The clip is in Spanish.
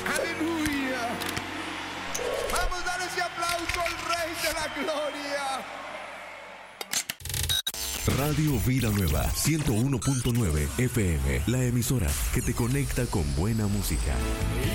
Aleluya. Vamos a dar ese aplauso al Rey de la Gloria. Radio Vida Nueva 101.9 FM, la emisora que te conecta con buena música.